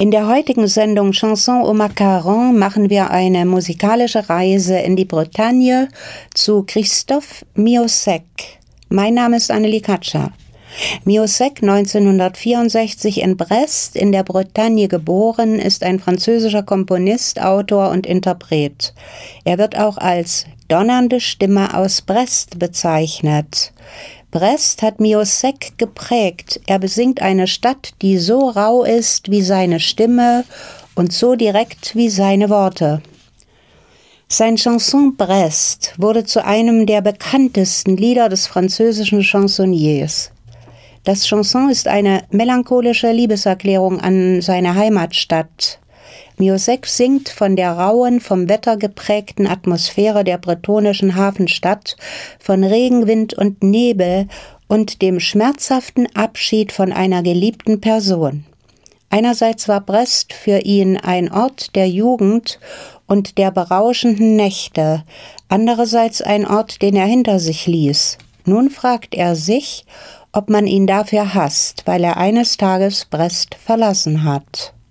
In der heutigen Sendung Chanson au Macaron machen wir eine musikalische Reise in die Bretagne zu Christophe Miossec. Mein Name ist Annelie Katscher. Miossec, 1964 in Brest in der Bretagne geboren, ist ein französischer Komponist, Autor und Interpret. Er wird auch als donnernde Stimme aus Brest bezeichnet. Brest hat Miossec geprägt. Er besingt eine Stadt, die so rau ist wie seine Stimme und so direkt wie seine Worte. Sein Chanson Brest wurde zu einem der bekanntesten Lieder des französischen Chansonniers. Das Chanson ist eine melancholische Liebeserklärung an seine Heimatstadt. Miossec singt von der rauen, vom Wetter geprägten Atmosphäre der bretonischen Hafenstadt, von Regenwind und Nebel und dem schmerzhaften Abschied von einer geliebten Person. Einerseits war Brest für ihn ein Ort der Jugend und der berauschenden Nächte, andererseits ein Ort, den er hinter sich ließ. Nun fragt er sich, ob man ihn dafür hasst, weil er eines Tages Brest verlassen hat.